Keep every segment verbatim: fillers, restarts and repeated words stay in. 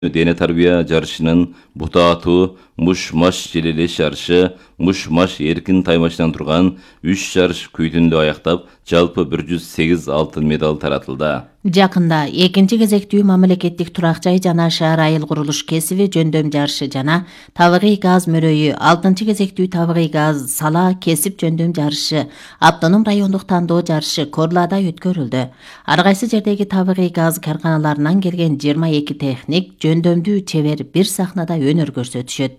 Дене тарбия жарышынын бутаатуу муш-маш желелеш жарышы муш-маш эркин таймашынан турган үч жарыш күйдүндө аяктап, жалпы бир жүз сегиз алтын медаль таратылды. Жакында экинчи кезектүү мамлекеттик турак жай жана шаар айыл курулуш кесиби жөндөм жарышы жана табигый газ мөрөйү, алтынчы кезектүү табигый газ сала кесип жөндөм жарышы, автоном райондук тандоо жарышы Корлада өткөрүлдү. Ар кайсы жердеги табигый газ карканаларынан келген жыйырма эки техник жөндөмдүү чебер бир сахнада өнөр көрсөтүшөт.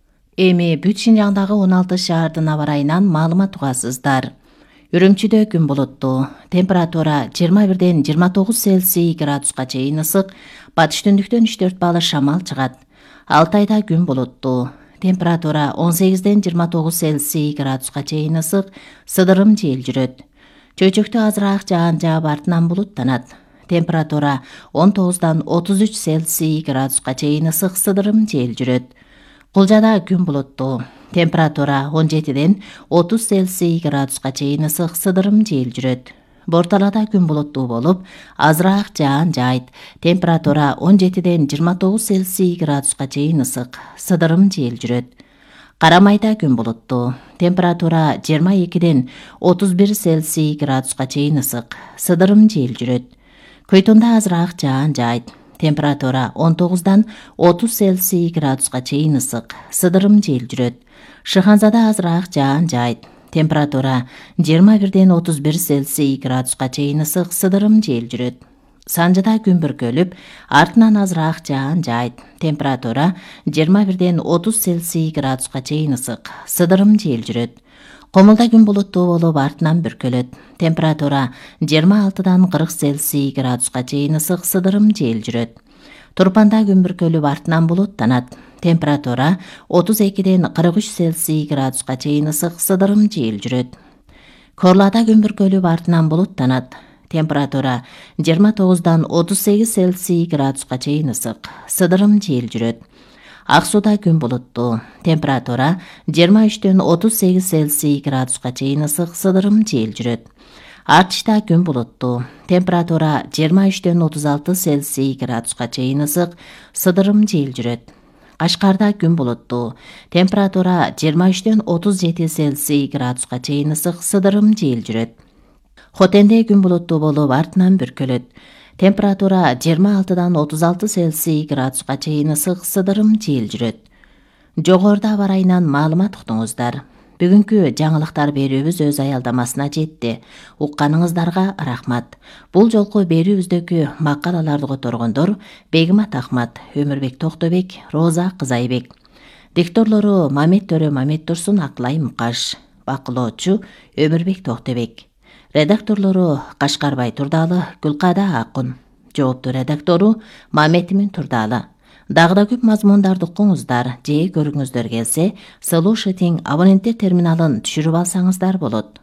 Эми бүт Шинжаңдагы он алты шаардын аба ырайынан маалымат угасыздар. Үрүмчүдө күн булуттуу, температура жыйырма бирден жыйырма тогуз Цельсий градуска чейин ысык, батыш түндүктөн үч төрт балл шамал чыгат. Алтайда күн булуттуу, температура он сегизден жыйырма тогуз Цельсий градуска чейин ысык, сыдырым жел жүрөт. Чөйчөктө азыраак жаан жаап артынан булуттанат. Температура он тогуздан отуз үч Цельсий градуска чейин ысык, сыдырым жел жүрөт. Кулжада күн булуттуу, температура он жетиден отуз Цельсий градуска чейин ысык, сыдырым жел жүрөт. Борталада күн булуттуу болуп, азыраак жаан жаайт. Температура он жетиден жыйырма тогуз Цельсий градуска чейин ысык, сыдырым жел жүрөт. Карамайда күн булуттуу, температура жыйырма экиден отуз бир Цельсий градуска чейин ысык, сыдырым жел жүрөт. Көйтөндө азыраак жаан жаайт. Температура он тогуздан отуз Цельсий градуска чейин ысык, сыдырым жел жүрөт. Шыханзада азыраак жаан жаайт. Температура жыйырма бирден отуз бир Цельсий градуска чейин ысык, сыдырым жел жүрөт. Санжыда күн бүркөлүп, артынан азыраак жаан жаайт. Температура жыйырма бирден отуз Цельсий градуска чейин ысык, сыдырым жел жүрөт. Комулда күн булуттуу болуп, артынан бүркөлөт. Температура жыйырма алтыдан кырк Цельсий градуска чейин ысык, сыдырым жел жүрөт. Турпанда күн бүркөлүп, артынан булуттанат. Температура отуз экиден кырк үч Цельсий градуска чейин ысык, сыдырым жел жүрөт. Корлада күн бүркөлүп, артынан булуттанат. Температура жыйырма тогуздан отуз сегиз Цельсий градуска чейин ысык, сыдырым жел жүрөт. Ак сууда күн булуттуу, температура жыйырма үчтөн отуз сегиз Цельсий градуска чейин ысык, сыдырым жел жүрөт. Артышта күн булуттуу, температура жыйырма үчтөн отуз алты Цельсий градуска чейин ысык, сыдырым жел жүрөт. Кашкарда күн булуттуу, температура жыйырма үчтөн отуз жети Цельсий градуска чейин ысык, сыдырым жел жүрөт. Хотенде күн булуттуу болуп, артынан бүркөлөт. Температура жыйырма алтыдан отуз алты Цельсий градуска чейин ысык, сыдырым жел жүрөт. Жогоруда аба ырайынан маалымат уктуңуздар. Бүгүнкү жаңылыктар берүүбүз өз аялдамасына жетти. Укканыңыздарга рахмат. Бул жолку берүүбүздөгү макалаларды которгондор Бегимат Ахмат, Өмүрбек Токтобек, Роза Кызайбек. Дикторлору Мамет Төрө Мамет Турсун, Акылай Мукаш. Бакылоочу Өмүрбек Токтобек. Редакторлору Кашкарбай Турдалы, Гүлкада Акун. Жоопту редактору Мамет Турдалы. Дагы да көп мазмундарды укуңуздар, же көрүңүздөр келсе, слушатинг абоненттер терминалын түшүрүп алсаңыздар болот.